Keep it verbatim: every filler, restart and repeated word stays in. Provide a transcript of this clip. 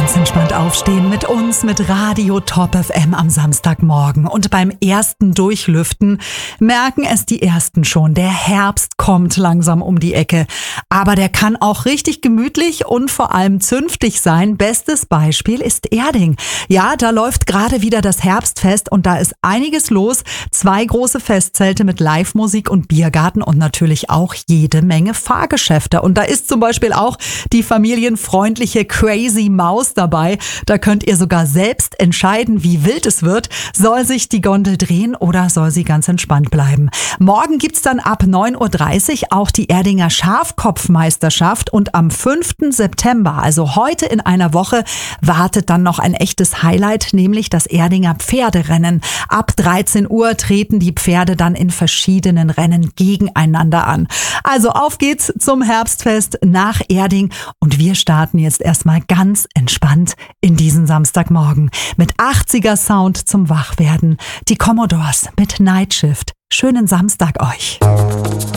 Ganz entspannt aufstehen mit uns, mit Radio Top F M am Samstagmorgen. Und beim ersten Durchlüften merken es die Ersten schon. Der Herbst kommt langsam um die Ecke. Aber der kann auch richtig gemütlich und vor allem zünftig sein. Bestes Beispiel ist Erding. Ja, da läuft gerade wieder das Herbstfest und da ist einiges los. Zwei große Festzelte mit Live-Musik und Biergarten und natürlich auch jede Menge Fahrgeschäfte. Und da ist zum Beispiel auch die familienfreundliche Crazy Maus dabei. Da könnt ihr sogar selbst entscheiden, wie wild es wird. Soll sich die Gondel drehen oder soll sie ganz entspannt bleiben? Morgen gibt's dann ab neun Uhr dreißig auch die Erdinger Schafkopfmeisterschaft und am fünften September, also heute in einer Woche, wartet dann noch ein echtes Highlight, nämlich das Erdinger Pferderennen. Ab dreizehn Uhr treten die Pferde dann in verschiedenen Rennen gegeneinander an. Also auf geht's zum Herbstfest nach Erding und wir starten jetzt erstmal ganz entspannt in diesen Samstagmorgen mit achtziger Sound zum Wachwerden. Die Commodores mit Night Shift. Schönen Samstag euch.